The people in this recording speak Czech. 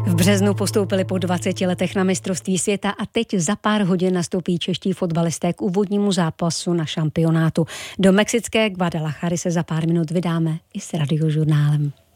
V březnu postoupili po 20 letech na mistrovství světa a teď za pár hodin nastoupí čeští fotbalisté k úvodnímu zápasu na šampionátu. Do mexické Guadalajary se za pár minut vydáme i s radiožurnálem.